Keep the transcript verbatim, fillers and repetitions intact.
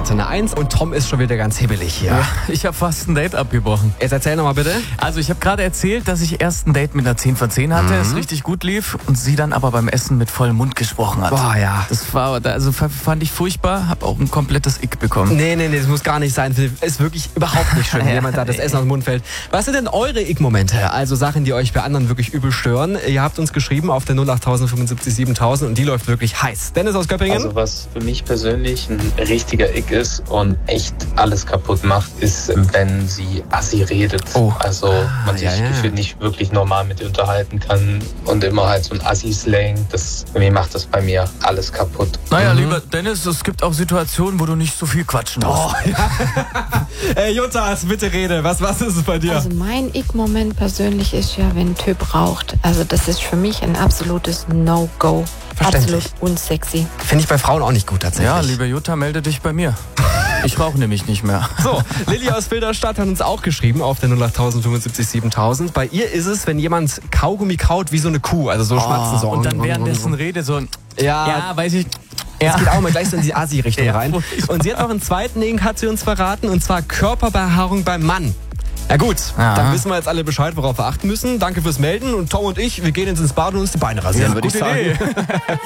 hatte eine eins und Tom ist schon wieder ganz hibbelig hier. Ja, ich habe fast ein Date abgebrochen. Jetzt erzähl nochmal bitte. Also ich habe gerade erzählt, dass ich erst ein Date mit einer zehn von zehn hatte, mhm. es richtig gut lief und sie dann aber beim Essen mit vollem Mund gesprochen hat. Boah, ja. Das war, also fand ich furchtbar, habe auch ein komplettes Ick bekommen. Nee, nee, nee, das muss gar nicht sein. Ist wirklich überhaupt nicht schön, wenn jemand da das Essen aus dem Mund fällt. Was sind denn eure Ick-Momente? Also Sachen, die euch bei anderen wirklich übel stören. Ihr habt uns geschrieben auf der null acht fünfundsiebzig siebentausend und die läuft wirklich heiß. Dennis aus Göppingen? Also was für mich persönlich ein richtiger Ick ist und echt alles kaputt macht, ist, wenn sie assi redet. Oh. Also man sich ja, ja. gefühlt nicht wirklich normal mit ihr unterhalten kann und immer halt so ein Assi-Slang. Das, irgendwie macht das bei mir alles kaputt. Naja, mhm. lieber Dennis, es gibt auch Situationen, wo du nicht so viel quatschen musst. Oh, ja. Ey, Juttas, bitte rede. Was, was ist es bei dir? Also mein Ick-Moment persönlich ist ja, wenn ein Typ raucht. Also das ist für mich ein absolutes No-Go. Absolut unsexy. Finde ich bei Frauen auch nicht gut tatsächlich. Ja, liebe Jutta, melde dich bei mir. Ich rauche nämlich nicht mehr. So, Lilly aus Filderstadt hat uns auch geschrieben auf der null acht fünfundsiebzig siebentausend. Bei ihr ist es, wenn jemand Kaugummi kaut wie so eine Kuh, also so oh, schmatzen so. Und dann währenddessen Rede so ein... Ja, ja weiß ich... Das ja. geht auch mal gleich so in die Asi-Richtung ja, rein. Und sie hat noch einen zweiten Ding, hat sie uns verraten, und zwar Körperbehaarung beim Mann. Ja gut, ja. Dann wissen wir jetzt alle Bescheid, worauf wir achten müssen. Danke fürs Melden und Tom und ich, wir gehen jetzt ins Bad und uns die Beine rasieren, ja, würde ich sagen. Idee.